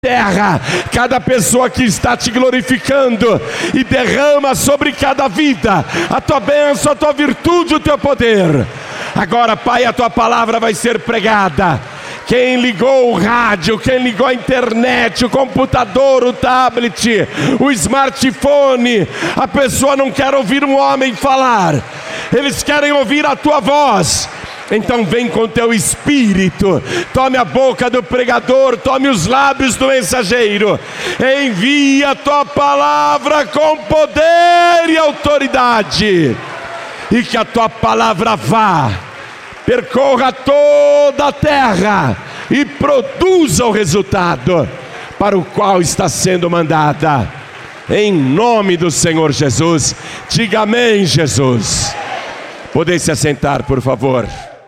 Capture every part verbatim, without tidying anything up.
terra, cada pessoa que está te glorificando, e derrama sobre cada vida a tua bênção, a tua virtude, o teu poder. Agora, Pai, a tua palavra vai ser pregada. Quem ligou o rádio, quem ligou a internet, o computador, o tablet, o smartphone, a pessoa não quer ouvir um homem falar, eles querem ouvir a tua voz. Então vem com teu espírito, tome a boca do pregador, tome os lábios do mensageiro, envia a tua palavra com poder e autoridade, e que a tua palavra vá, percorra toda a terra e produza o resultado para o qual está sendo mandada, em nome do Senhor Jesus. Diga amém, Jesus. Podem se assentar, por favor.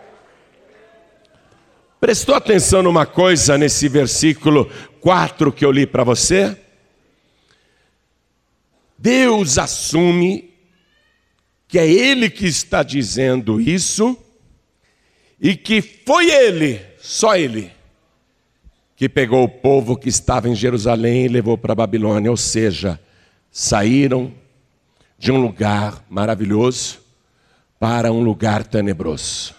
Prestou atenção numa coisa nesse versículo quatro que eu li para você? Deus assume que é Ele que está dizendo isso, e que foi Ele, só Ele, que pegou o povo que estava em Jerusalém e levou para a Babilônia. Ou seja, saíram de um lugar maravilhoso para um lugar tenebroso.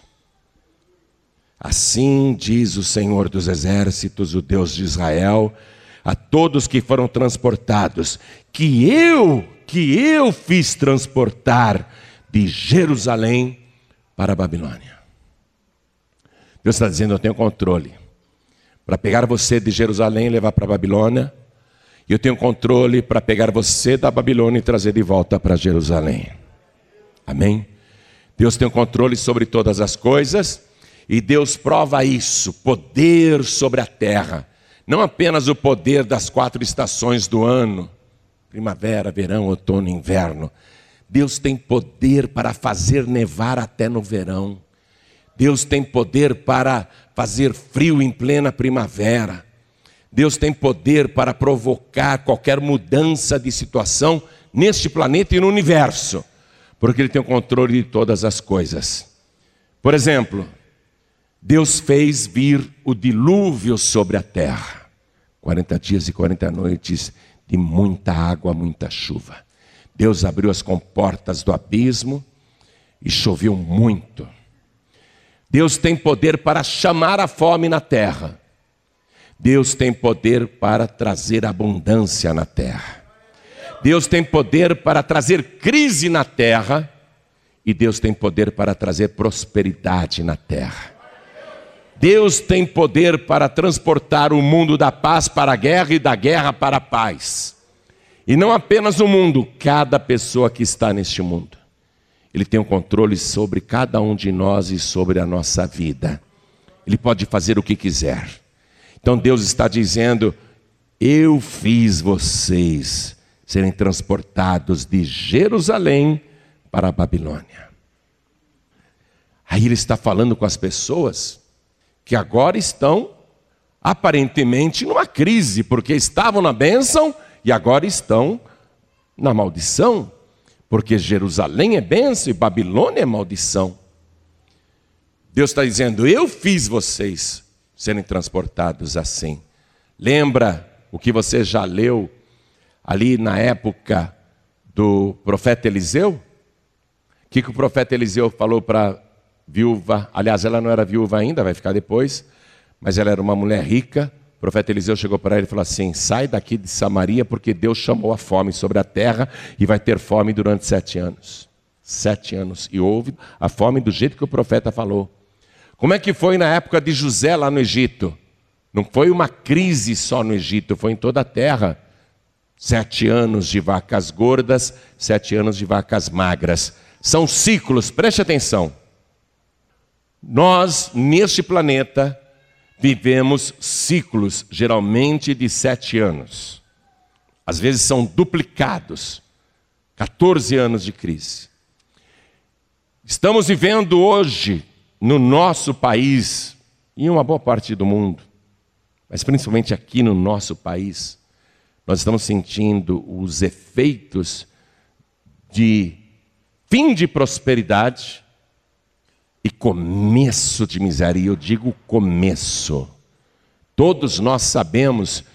Assim diz o Senhor dos Exércitos, o Deus de Israel, a todos que foram transportados, que eu, que eu fiz transportar de Jerusalém para a Babilônia. Deus está dizendo: eu tenho controle para pegar você de Jerusalém e levar para a Babilônia, e eu tenho controle para pegar você da Babilônia e trazer de volta para Jerusalém. Amém? Deus tem o controle sobre todas as coisas. E Deus prova isso, poder sobre a terra. Não apenas o poder das quatro estações do ano, primavera, verão, outono e inverno. Deus tem poder para fazer nevar até no verão. Deus tem poder para fazer frio em plena primavera. Deus tem poder para provocar qualquer mudança de situação neste planeta e no universo, porque Ele tem o controle de todas as coisas. Por exemplo, Deus fez vir o dilúvio sobre a terra. quarenta dias e quarenta noites de muita água, muita chuva. Deus abriu as comportas do abismo e choveu muito. Deus tem poder para chamar a fome na terra. Deus tem poder para trazer abundância na terra. Deus tem poder para trazer crise na terra. E Deus tem poder para trazer prosperidade na terra. Deus tem poder para transportar o mundo da paz para a guerra e da guerra para a paz. E não apenas o mundo, cada pessoa que está neste mundo. Ele tem o controle sobre cada um de nós e sobre a nossa vida. Ele pode fazer o que quiser. Então Deus está dizendo: eu fiz vocês serem transportados de Jerusalém para a Babilônia. Aí Ele está falando com as pessoas que agora estão aparentemente numa crise, porque estavam na bênção e agora estão na maldição, porque Jerusalém é bênção e Babilônia é maldição. Deus está dizendo: eu fiz vocês serem transportados assim. Lembra o que você já leu ali na época do profeta Eliseu? O que, que o profeta Eliseu falou para viúva? Aliás, ela não era viúva ainda, vai ficar depois, mas ela era uma mulher rica. O profeta Eliseu chegou para ela e falou assim: sai daqui de Samaria, porque Deus chamou a fome sobre a terra e vai ter fome durante sete anos. Sete anos. E houve a fome do jeito que o profeta falou. Como é que foi na época de José lá no Egito? Não foi uma crise só no Egito, foi em toda a terra. Sete anos de vacas gordas, sete anos de vacas magras. São ciclos, preste atenção. Nós, neste planeta, vivemos ciclos, geralmente de sete anos. Às vezes são duplicados. quatorze anos de crise. Estamos vivendo hoje, no nosso país, e em uma boa parte do mundo, mas principalmente aqui no nosso país, nós estamos sentindo os efeitos de fim de prosperidade e começo de miséria. E eu digo começo. Todos nós sabemos